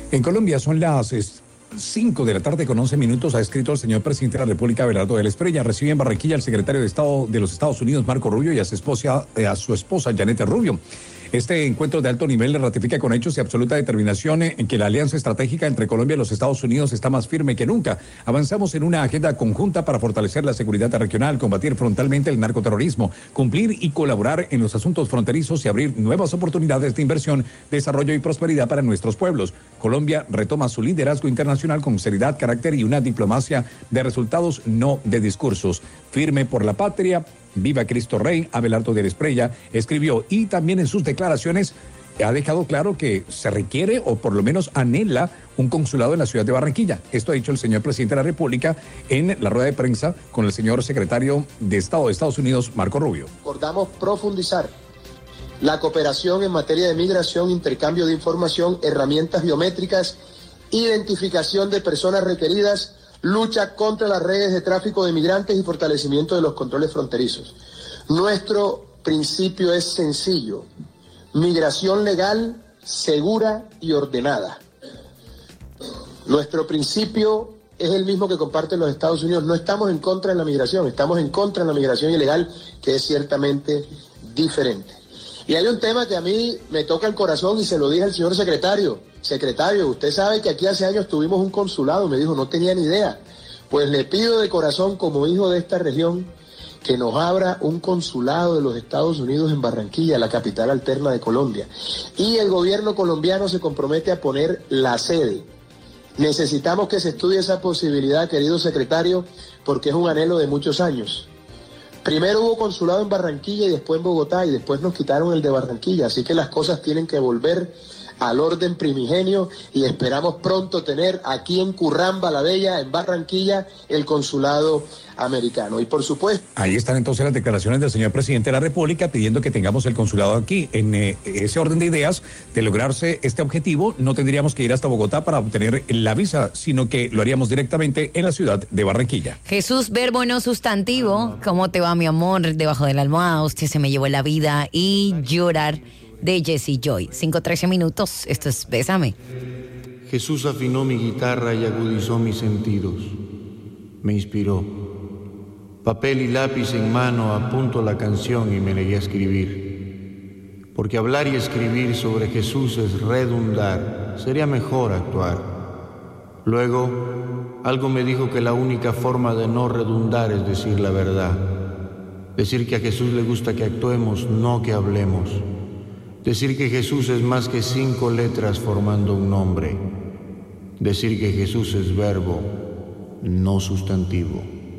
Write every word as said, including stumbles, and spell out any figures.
En Colombia son las cinco de la tarde con once minutos, ha escrito el señor presidente de la República, Abelardo de la Espriella. Recibe en Barranquilla al secretario de Estado de los Estados Unidos, Marco Rubio, y a su esposa, eh, a su esposa Janet Rubio. Este encuentro de alto nivel le ratifica con hechos y absoluta determinación en que la alianza estratégica entre Colombia y los Estados Unidos está más firme que nunca. Avanzamos en una agenda conjunta para fortalecer la seguridad regional, combatir frontalmente el narcoterrorismo, cumplir y colaborar en los asuntos fronterizos y abrir nuevas oportunidades de inversión, desarrollo y prosperidad para nuestros pueblos. Colombia retoma su liderazgo internacional con seriedad, carácter y una diplomacia de resultados, no de discursos. Firme por la patria. Viva Cristo Rey, Abelardo de la Espriella escribió, y también en sus declaraciones ha dejado claro que se requiere o por lo menos anhela un consulado en la ciudad de Barranquilla. Esto ha dicho el señor presidente de la República en la rueda de prensa con el señor secretario de Estado de Estados Unidos, Marco Rubio. Acordamos profundizar la cooperación en materia de migración, intercambio de información, herramientas biométricas, identificación de personas requeridas, lucha contra las redes de tráfico de migrantes y fortalecimiento de los controles fronterizos. Nuestro principio es sencillo: migración legal, segura y ordenada. Nuestro principio es el mismo que comparten los Estados Unidos. No estamos en contra de la migración, estamos en contra de la migración ilegal, que es ciertamente diferente. Y hay un tema que a mí me toca el corazón y se lo dije al señor secretario. Secretario, usted sabe que aquí hace años tuvimos un consulado. Me dijo, no tenía ni idea. Pues le pido de corazón, como hijo de esta región, que nos abra un consulado de los Estados Unidos en Barranquilla, la capital alterna de Colombia. Y el gobierno colombiano se compromete a poner la sede. Necesitamos que se estudie esa posibilidad, querido secretario, porque es un anhelo de muchos años. Primero hubo consulado en Barranquilla y después en Bogotá, y después nos quitaron el de Barranquilla, así que las cosas tienen que volver al orden primigenio y esperamos pronto tener aquí en Curramba la Bella, en Barranquilla, el consulado americano. Y por supuesto... Ahí están entonces las declaraciones del señor presidente de la República pidiendo que tengamos el consulado aquí. En eh, ese orden de ideas, de lograrse este objetivo, no tendríamos que ir hasta Bogotá para obtener la visa, sino que lo haríamos directamente en la ciudad de Barranquilla. Jesús, verbo no sustantivo. ¿Cómo te va, mi amor? Debajo de la almohada, usted se me llevó la vida, y llorar, de Jesse Joy. cinco trece minutos, esto es Bésame. Jesús afinó mi guitarra y agudizó mis sentidos. Me inspiró. Papel y lápiz en mano, apunto la canción y me negué a escribir. Porque hablar y escribir sobre Jesús es redundar, sería mejor actuar. Luego, algo me dijo que la única forma de no redundar es decir la verdad. Decir que a Jesús le gusta que actuemos, no que hablemos. Decir que Jesús es más que cinco letras formando un nombre. Decir que Jesús es verbo, no sustantivo.